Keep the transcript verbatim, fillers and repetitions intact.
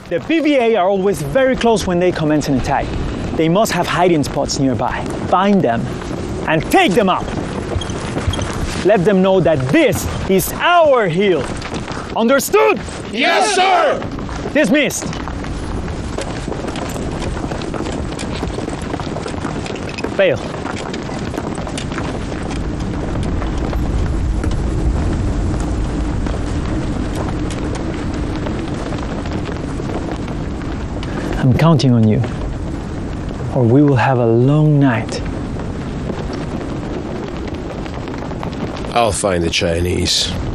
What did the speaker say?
The P V A are always very close when they commence an attack. They must have hiding spots nearby. Find them and take them out. Let them know that this is our hill. Understood? Yes, sir! Dismissed. Fail. I'm counting on you, or we will have a long night. I'll find the Chinese.